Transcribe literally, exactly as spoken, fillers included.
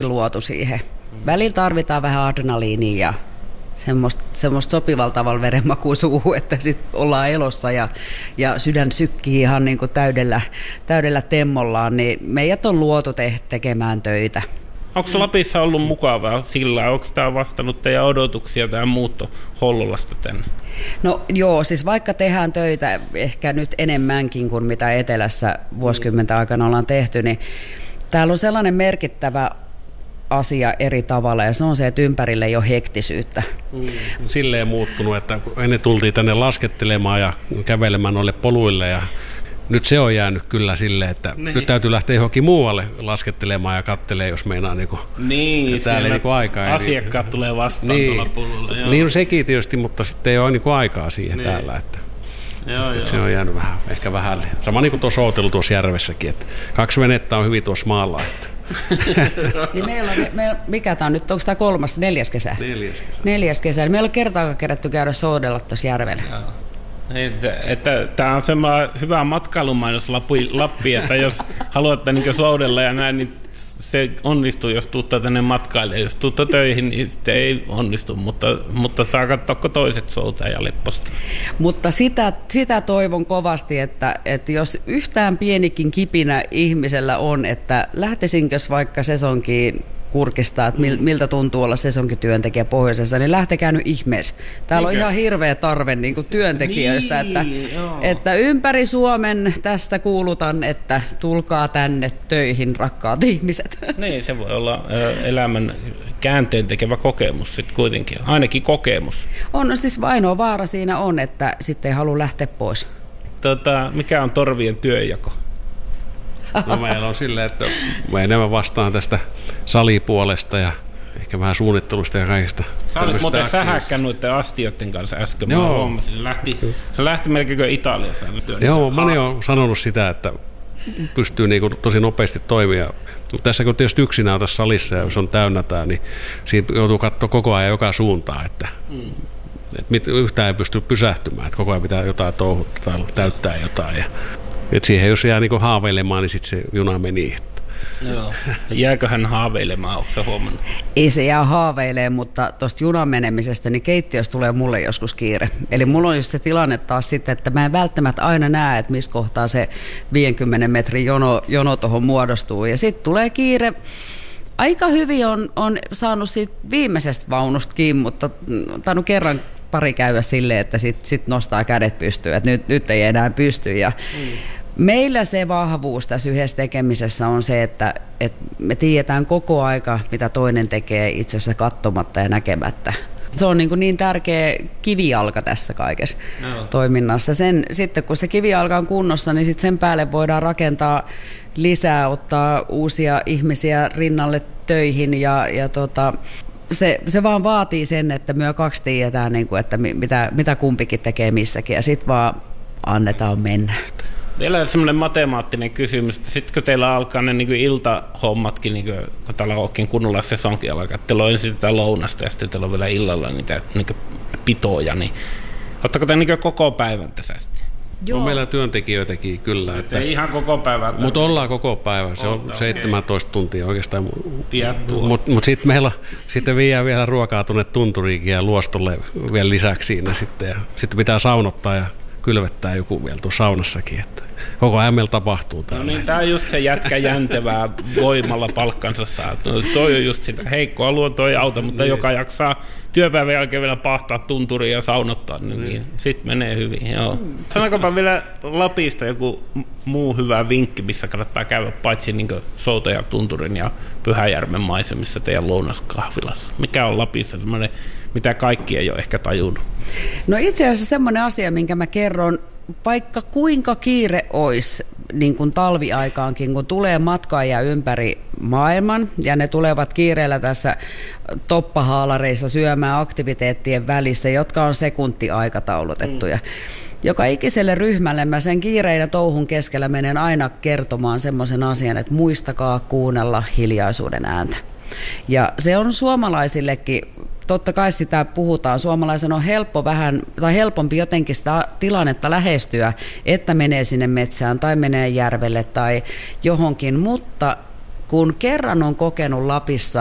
luotu siihen. Välillä tarvitaan vähän adrenaliinia ja semmoista, semmoista sopivalla tavalla verenmakua suuhun, että sitten ollaan elossa ja, ja sydän sykkii ihan niin kuin täydellä, täydellä temmollaan, niin meidät on luotu te- tekemään töitä. Onko Lapissa ollut mukavaa sillä? Onko tämä vastannut teidän odotuksia tämä muutto Hollolasta tänne? No joo, siis vaikka tehdään töitä ehkä nyt enemmänkin kuin mitä etelässä vuosikymmentä aikana ollaan tehty, niin täällä on sellainen merkittävä asia eri tavalla, ja se on se, että ympärille ei ole hektisyyttä. Mm. Silleen muuttunut, että ennen tultiin tänne laskettelemaan ja kävelemään noille poluille, ja nyt se on jäänyt kyllä silleen, että niin. Nyt täytyy lähteä johonkin muualle laskettelemaan ja kattelee, jos meinaa niin kuin, niin, täällä niin kuin aikaa. Asiakkaat niin, tulee vastaan niin, tuolla polulla. Joo. Niin on sekin tietysti, mutta sitten ei ole niin kuin aikaa siihen niin. Täällä. Että, joo, että joo. se on jäänyt vähän, ehkä vähälle. Sama niin kuin tuossa Ootelu tuossa järvessäkin, että kaksi venettä on hyvin tuossa maalla. Että. Niin meillä on, me, mikä tämä on nyt, onko tämä kolmas, neljäs kesä? Neljäs kesä. Neljäs kesä. Meillä on kertaakaan kerätty käydä soudella tuossa järvellä. Joo. Että, että, tämä on semmoinen hyvä matkailumainos Lappi, Lappi että jos haluatte niin soudella ja näin, niin se onnistuu, jos tuuttaa tänne matkailemaan. Jos tuuttaa töihin, niin sitten ei onnistu, mutta, mutta saa katsoa toiset soutaa ja lepposta. Mutta sitä, sitä toivon kovasti, että, että jos yhtään pienikin kipinä ihmisellä on, että lähtisinkös vaikka sesonkiin kurkistaa, että miltä tuntuu olla sesonkityöntekijä pohjoisessa, niin lähtekää nyt ihmeessä. Täällä Mikä? on ihan hirveä tarve niin kuin työntekijöistä, niin, että, että ympäri Suomen tässä kuulutan, että tulkaa tänne töihin, rakkaat ihmiset. Niin, se voi olla elämän käänteen tekevä kokemus sitten kuitenkin, ainakin kokemus. On, siis ainoa vaara siinä on, että sitten ei halua lähteä pois. Tota, mikä on torvien työnjako? No meillä on silleen, että mä enemmän vastaan tästä salipuolesta ja ehkä vähän suunnittelusta ja kaikista. Sä olit muuten sähäkkä noiden astioiden kanssa äsken. Mä huomasin, se lähti, se lähti melkein Italiassa. Joo, moni on sanonut sitä, että pystyy niinku tosi nopeasti toimia. Mutta tässä kun tietysti yksinään tässä salissa ja jos on täynnä tää, niin siinä joutuu katsoa koko ajan joka suuntaan, että mm. et yhtään ei pysty pysähtymään, että koko ajan pitää jotain touhuttaa tai täyttää jotain. Ja et siihen jos jää niinku haaveilemaan, niin sitten se juna meni. Joo. Jääkö hän haaveilemaan, onko sä huomannut? Ei se jää haaveilemaan, mutta tuosta junan menemisestä, niin keittiössä tulee mulle joskus kiire. Eli mulla on just se tilanne taas sitten, että mä en välttämättä aina näe, että missä kohtaa se viidenkymmenen metrin jono, jono tuohon muodostuu. Ja sitten tulee kiire. Aika hyvin on, on saanut siitä viimeisestä vaunusta kiinni, mutta tainnut kerran pari käydä silleen, että sitten sit nostaa kädet pystyyn, että nyt, nyt ei enää pysty. Ja mm. Meillä se vahvuus tässä yhdessä tekemisessä on se, että, että me tiedetään koko aika, mitä toinen tekee itse asiassa katsomatta ja näkemättä. Se on niin, kuin niin tärkeä kivijalka tässä kaikessa no. toiminnassa. Sen, sitten kun se kivijalka on kunnossa, niin sitten sen päälle voidaan rakentaa lisää, ottaa uusia ihmisiä rinnalle töihin ja, ja tota, se, se vaan vaatii sen, että me kaksi tiedetään, niin kuin, että mitä, mitä kumpikin tekee missäkin ja sitten vaan annetaan mennä. Teillä on semmoinen matemaattinen kysymys, että sitten kun teillä alkaa ne niin iltahommatkin, niin kuin, kun täällä on oikein kunnolla sesonkin alkaa, että teillä on ensin tätä lounasta ja sitten teillä on vielä illalla niitä niin pitoja, niin ottaako te niin koko päivän tässä sitten? Joo. On meillä työntekijöitäkin kyllä. Että ei ihan koko päivää. Mutta ollaan koko päivä, se on seitsemäntoista okay. tuntia oikeastaan. Mutta mut sitten meillä sitten viedään vielä ruokaa tuonne tunturiinkin ja luostolle vielä lisäksi siinä sitten. Ja sitten pitää saunottaa ja kylvettää joku vielä tuossa saunassakin, että koko ajan meillä tapahtuu täällä. No niin, tämä on just se jätkä jäntevää voimalla palkkansa saa. No, toi on just sitä heikkoa luontoa ei auta, mutta niin. Joka jaksaa työpäivän jälkeen vielä pahtaa tunturiin ja saunottaa, niin, niin. Sitten menee hyvin. Joo. Mm. Sanotaanpa vielä Lapista joku muu hyvä vinkki, missä kannattaa käydä, paitsi niin Souta ja Tunturin ja Pyhäjärven maisemissa teidän lounaskahvilassa. Mikä on Lapissa semmoinen, mitä kaikki ei ole ehkä tajunnut? No itse asiassa semmoinen asia, minkä mä kerron, vaikka kuinka kiire olisi niin kuin talviaikaankin, kun tulee matkaajia ympäri maailman ja ne tulevat kiireellä tässä toppahaalareissa syömään aktiviteettien välissä, jotka on sekuntiaikataulutettuja. Mm. Joka ikiselle ryhmälle mä sen kiireinä touhun keskellä menen aina kertomaan semmoisen asian, että muistakaa kuunnella hiljaisuuden ääntä. Ja se on suomalaisillekin, totta kai sitä puhutaan, suomalaisen on helppo vähän, tai helpompi jotenkin sitä tilannetta lähestyä, että menee sinne metsään tai menee järvelle tai johonkin, mutta kun kerran on kokenut Lapissa